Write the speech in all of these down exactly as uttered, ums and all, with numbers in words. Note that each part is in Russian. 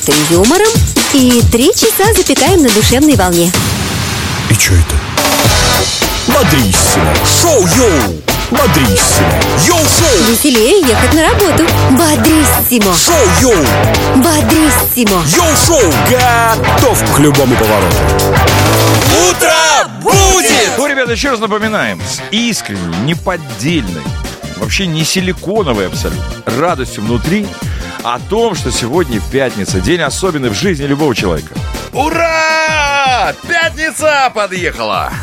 юмором и три часа запекаем на душевной волне. И чё это? Бодриссимо. Шоу-йоу. Бодриссимо. Йоу-шоу. Веселее ехать на работу. Бодриссимо. Шоу-йоу. Бодриссимо. Йоу-шоу. Готов к любому повороту. Утро будет! Ну, ребята, еще раз напоминаем. С искренней, неподдельной, вообще не силиконовой абсолютно радостью внутри о том, что сегодня пятница, день особенный в жизни любого человека. Ура! Пятница подъехала!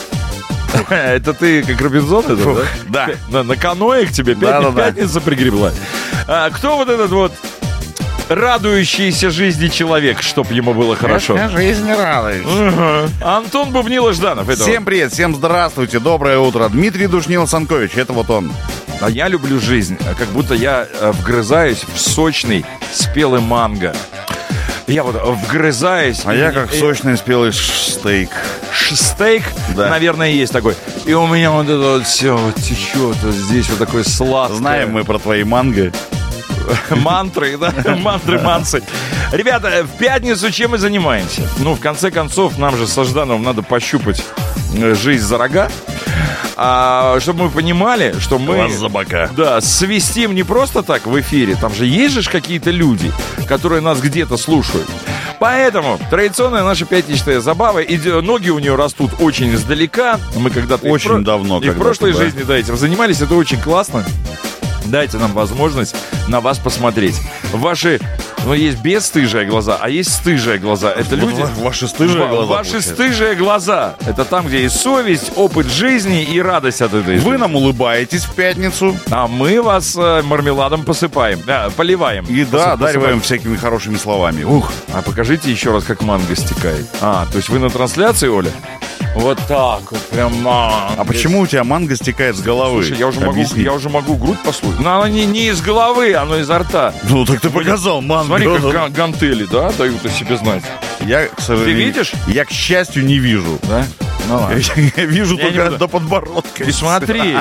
Это ты как Робинзон, это, Фух, да? да. На, на каноэ к тебе пятни- Да, да, да. пятница пригребла. А, кто вот этот вот радующийся жизни человек, чтоб ему было хорошо? Я жизнь радуюсь. Ага. Антон Бубнило Жданов. Это Всем привет, всем здравствуйте, доброе утро. Дмитрий Душнил-Санкович, это вот он. А я люблю жизнь, как будто я э, вгрызаюсь в сочный спелый манго. Я вот вгрызаюсь. А и- я как и- сочный спелый ш- стейк. ш- Стейк, Да. наверное, есть такой. И у меня вот это вот все вот течет вот здесь вот такой сладкое. Знаем мы про твои манго. Мантры, да? Мантры, мансы. Ребята, в пятницу чем мы занимаемся? Ну, в конце концов, нам же со Ждановым надо пощупать э, жизнь за рога. А, чтобы мы понимали, что мы... Вас за бока. Да, свистим не просто так в эфире. Там же есть же какие-то люди, которые нас где-то слушают. Поэтому традиционная наша пятничная забава, и де- ноги у нее растут очень издалека. Мы когда-то... и в Очень про- давно И в когда-то, прошлой да. жизни, да, этим занимались. Это очень классно. Дайте нам возможность на вас посмотреть. Ваши, ну, есть бесстыжие глаза, а есть стыжие глаза. Это Вот люди... ва- ваши стыжие Ва- глаза, Ваши получается. стыжие глаза. Это там, где есть совесть, опыт жизни и радость от этой жизни. Вы нам улыбаетесь в пятницу. А мы вас э, мармеладом посыпаем, да, поливаем. И да, Посып- одариваем посыпаем. всякими хорошими словами. Ух. А покажите еще раз, как манго стекает. А, то есть вы на трансляции, Оля? Вот так вот, прям манго. А почему у тебя манго стекает с головы? Слушай, я уже, могу, Объясни. я уже могу грудь послушать. Но она не, не из головы, оно изо рта. Ну, так ты показал манго. Смотри, как ган- гантели, да, дают о себе знать. Я, к сожалению... Ты видишь? Я, к счастью, не вижу. Да? Ну ладно. Я, я вижу Я не только буду. до подбородка. Ты смотри.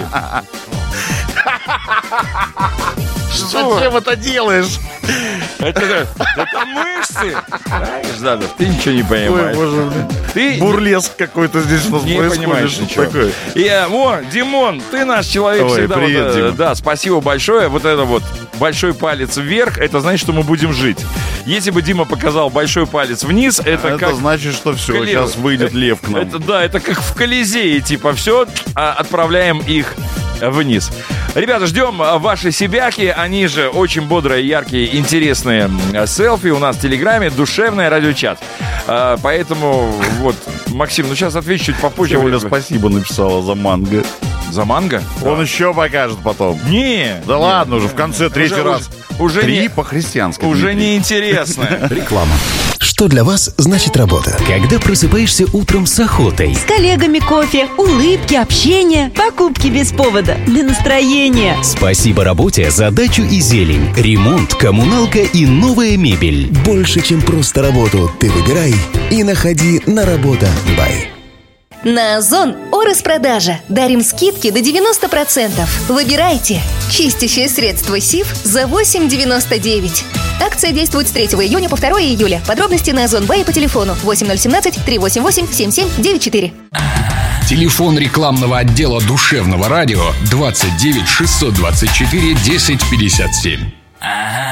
Что? Зачем это делаешь? Это, это мышцы. Знаешь, Жданов, ты ничего не Ой, понимаешь. боже, блин. Ты Бурлеск какой-то здесь у нас не происходит. понимаешь Что ничего. такое? И, э, о, Димон, ты наш человек Ой, всегда. привет, вот, э, Дима. Да, спасибо большое. Вот это вот большой палец вверх, это значит, что мы будем жить. Если бы Дима показал большой палец вниз, это, Это как... значит, что все, Коле- сейчас выйдет лев к нам. Это, да, это как в Колизее, типа, все, отправляем их вниз. Ребята, ждем а, ваши себяки. Они же очень бодрые, яркие, интересные м, селфи у нас в Телеграме. Душевный радиочат. А, поэтому, вот, Максим, ну сейчас отвечу чуть попозже. Оля спасибо написала за манго. За манго? Он еще покажет потом. Не. Да ладно уже, в конце третий Уже- раз. Уже Три не, по-христиански. уже Дмитрий. неинтересно. Реклама. Что для вас значит работа? Когда просыпаешься утром с охотой, С коллегами кофе, улыбки, общение, покупки без повода, для настроения. спасибо работе за дачу и зелень, ремонт, коммуналка и новая мебель. Больше, чем просто работу, ты выбирай и находи на работа бай. На Озон о распродаже. Дарим скидки до девяносто процентов. Выбирайте. Чистящее средство Сиф за восемь девяносто девять. Акция действует с третьего июня по второе июля. Подробности на Озон Бай по телефону восемь ноль один семь три восемь восемь семь семь девять четыре. Телефон рекламного отдела Душевного радио двадцать девять шестьсот двадцать четыре десять пятьдесят семь.